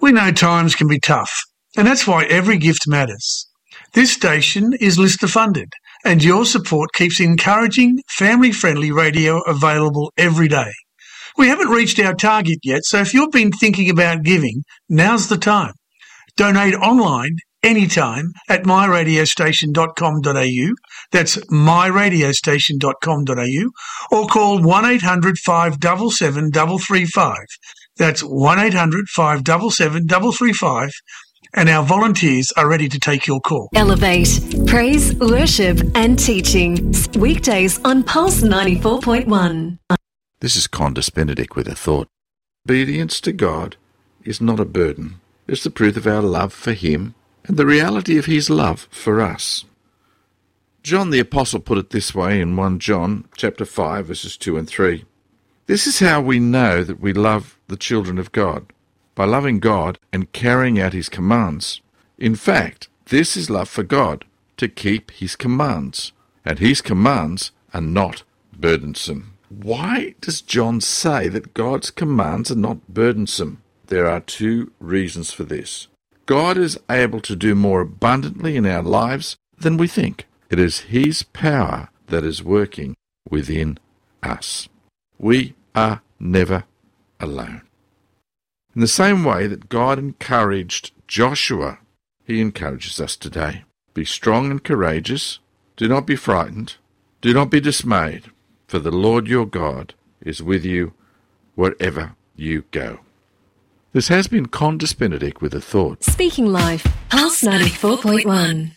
We know times can be tough, and that's why every gift matters. This station is listener funded, and your support keeps encouraging, family-friendly radio available every day. We haven't reached our target yet, so if you've been thinking about giving, now's the time. Donate online anytime at myradiostation.com.au, that's myradiostation.com.au, or call 1800 577 335. That's 1800 577 335, and our volunteers are ready to take your call. Elevate, praise, worship and teaching. Weekdays on Pulse 94.1. This is Condis Benedict with a thought. Obedience to God is not a burden. It's the truth of our love for Him and the reality of His love for us. John the Apostle put it this way in 1 John chapter 5, verses 2 and 3. This is how we know that we love the children of God, by loving God and carrying out His commands. In fact, this is love for God, to keep His commands, and His commands are not burdensome. Why does John say that God's commands are not burdensome? There are two reasons for this. God is able to do more abundantly in our lives than we think. It is His power that is working within us. We are never alone. In the same way that God encouraged Joshua, He encourages us today. Be strong and courageous. Do not be frightened. Do not be dismayed, for the Lord your God is with you wherever you go. This has been Condis Benedict with a thought. Speaking Life, Pulse 94.1.